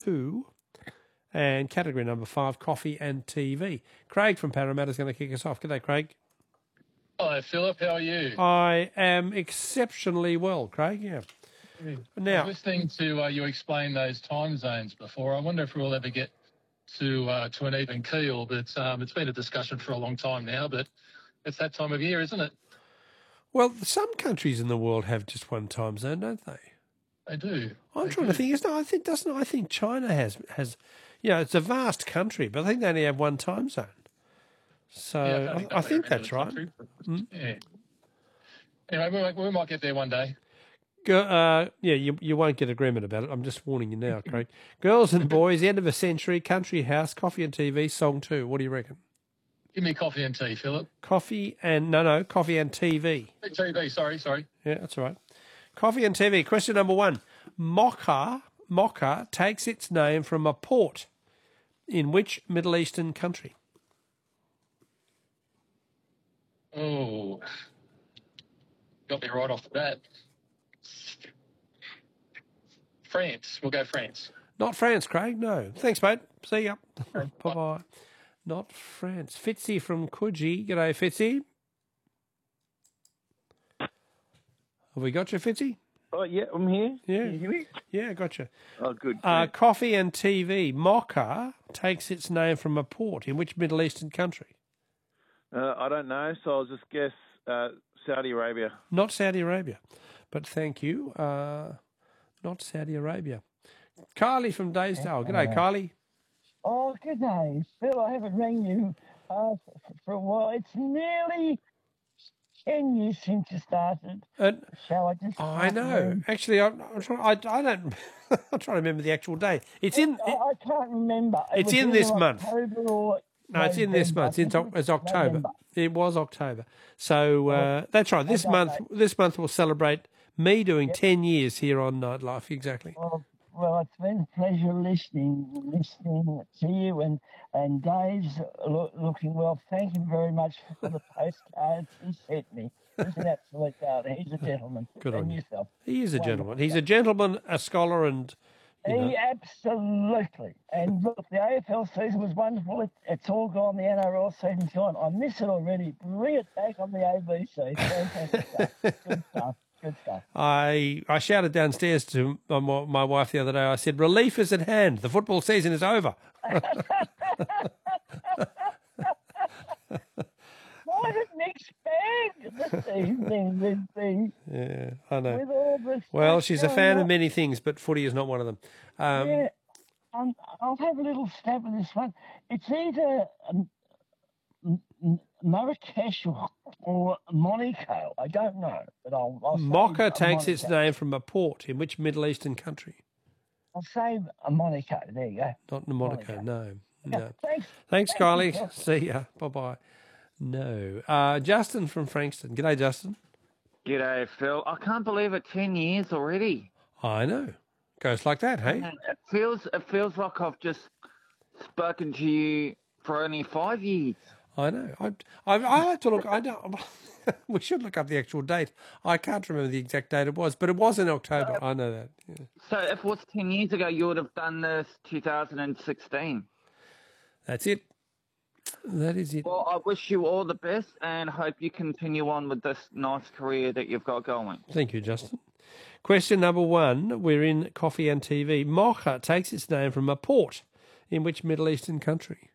2. And category number 5, coffee and TV. Craig from Parramatta is going to kick us off. G'day, Craig. Hi, Philip. How are you? I am exceptionally well, Craig, yeah. Now, I was listening to you explain those time zones before. I wonder if we'll ever get to an even keel, but it's been a discussion for a long time now, but it's that time of year, isn't it? well, some countries in the world have just one time zone, don't they? They do. I'm trying to think. I think China has, it's a vast country, but I think they only have one time zone. So I think that's right. Yeah. Anyway, we might get there one day. You won't get agreement about it. I'm just warning you now, Craig. Girls and boys, end of a century, country house, coffee and TV, song 2. What do you reckon? Give me coffee and tea, Philip. Coffee and TV. TV, sorry. Yeah, that's all right. Coffee and TV. Question number 1. Mocha takes its name from a port in which Middle Eastern country? Oh, got me right off the bat. France. We'll go France. Not France, Craig. No. Thanks, mate. See ya. Bye-bye. Not France. Fitzy from Coogee. G'day, Fitzy. Have we got you, Fitzy? Oh, yeah, I'm here. Yeah. Can you hear me? Yeah, gotcha. Oh, good. Coffee and TV. Mocha takes its name from a port in which Middle Eastern country? I don't know, so I'll just guess Saudi Arabia. Not Saudi Arabia, but thank you. Not Saudi Arabia. Kylie from Daysdale. G'day, Kylie. Oh, good day, Phil. I haven't rang you for a while. It's nearly 10 years since you started. Shall I just? I know. Actually, I'm trying. I don't. I'm trying to remember the actual day. I can't remember. It's in this month. No, it's in this month. It's October. November. It was October. So that's right. This month we'll celebrate me doing 10 years here on Nightlife. Exactly. Well, it's been a pleasure listening to you and Dave's looking well. Thank you very much for the postcards he sent me. He's an absolute darling. He's a gentleman. Good on you. Yourself. He is a gentleman. He's a gentleman, a scholar, and absolutely. And look, the AFL season was wonderful. It's all gone. The NRL season's gone. I miss it already. Bring it back on the ABC. Fantastic stuff. Good stuff. I shouted downstairs to my wife the other day. I said, "Relief is at hand. The football season is over." Why did Nick expand this evening with the? Yeah, I know. With all this well, she's a fan of many things, but footy is not one of them. I'll have a little stab at this one. It's either Marrakesh or Monaco. I don't know, but I'll say Mocha takes Monaco. its name from a port in which Middle Eastern country? I'll say Monaco. There you go. Not Monaco. No. Thanks, Kylie. See ya. Bye-bye. No. Justin from Frankston. G'day, Justin. G'day, Phil. I can't believe it, 10 years already. I know. Goes like that, hey? It feels like I've just spoken to you for only 5 years. I know. I have to look. I don't. We should look up the actual date. I can't remember the exact date it was, but it was in October. I know that. Yeah. So if it was 10 years ago, you would have done this 2016. That's it. That is it. Well, I wish you all the best and hope you continue on with this nice career that you've got going. Thank you, Justin. Question number 1. We're in coffee and TV. Mocha takes its name from a port in which Middle Eastern country?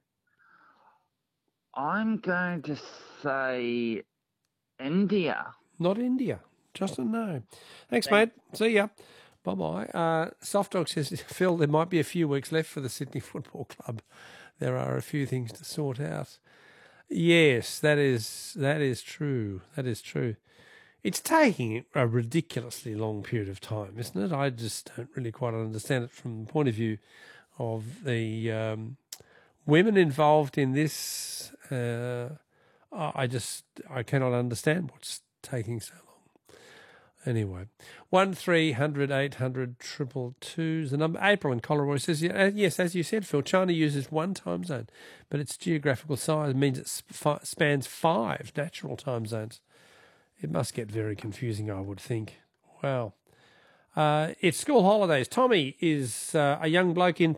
I'm going to say India. Not India. Justin, no. Thanks, mate. See ya. Bye-bye. Soft Dog says, Phil, there might be a few weeks left for the Sydney Football Club. There are a few things to sort out. Yes, that is true. That is true. It's taking a ridiculously long period of time, isn't it? I just don't really quite understand it from the point of view of the women involved in this. I cannot understand what's taking so long. Anyway, 1300 800 222 is the number. April in Colorado says, yes, as you said, Phil, China uses one time zone, but its geographical size means it spans 5 natural time zones. It must get very confusing, I would think. Wow. It's school holidays. Tommy is a young bloke in